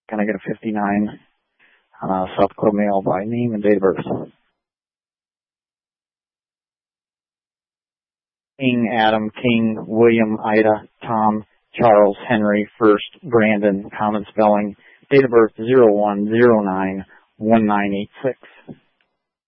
Can I get a 59 on a South Dakota male by name and date of birth? King, Adam, King, William, Ida, Tom, Charles, Henry, First, Brandon, common spelling, date of birth 01/09/1986.